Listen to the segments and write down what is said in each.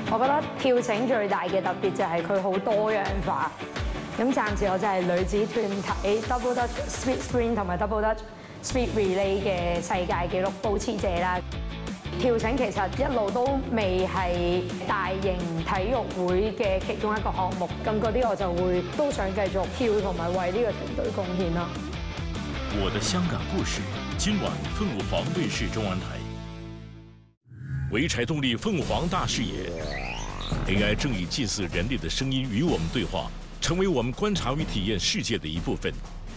我覺得跳繩最大嘅特別就係佢好多樣化。咁暫時我就係女子團體 Double Dutch Speed Sprint 同埋 Double Dutch Speed Relay 嘅世界紀錄保持者啦。跳繩其實一路都未係大型體育會嘅其中一個項目，咁嗰啲我就會都想繼續跳同埋為呢個團隊貢獻啦。 我的香港故事，今晚凤凰卫視中文台。潍柴动力凤凰大视野 ，AI 正以近似人类的声音与我们对话，成为我们观察与体验世界的一部分。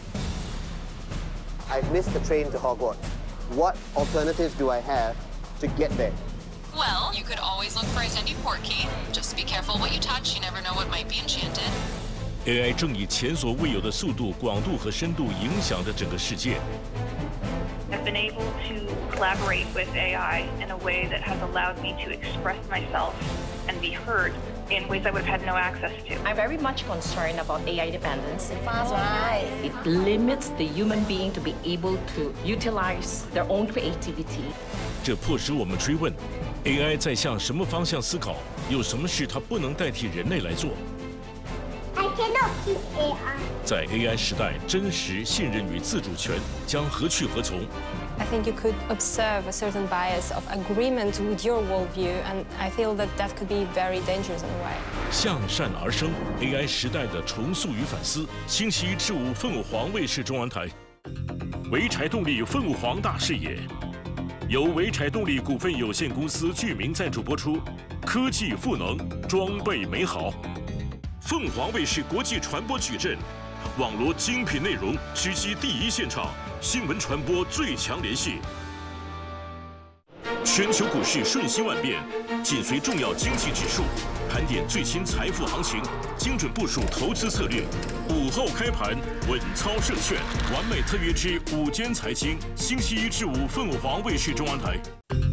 I've missed the train to Hogwarts. What alternatives do I have to get there? Well, you could always look for a Sandy Portkey. Just be careful what you touch. You never know what might be enchanted. AI 正以前所未有的速度、广度和深度影响着整个世界。 I've been able to collaborate with AI in a way that has allowed me to express myself and be heard in ways I would have had no access to. I'm very much concerned about AI dependence. Right. It limits the human being to be able to utilize their own creativity. 这迫使我们追问 ：AI 在向什么方向思考？有什么事它不能代替人类来做？ I cannot kiss AI. 在 AI 时代，真实、信任与自主权将何去何从？ I think you could observe a certain bias of agreement with your worldview, and I feel that that could be very dangerous in a way. 向善而生 ，AI 时代的重塑与反思。星期一至五，凤凰卫视中文台，潍柴动力凤凰大视野，由潍柴动力股份有限公司剧名赞助播出。科技赋能，装备美好。凤凰卫视国际传播矩阵，网罗精品内容，直击第一现场。 新闻传播最强联系，全球股市瞬息万变，紧随重要经济指数，盘点最新财富行情，精准部署投资策略。午后开盘，稳操胜券，完美特约之午间财经，星期一至五，凤凰卫视中文台。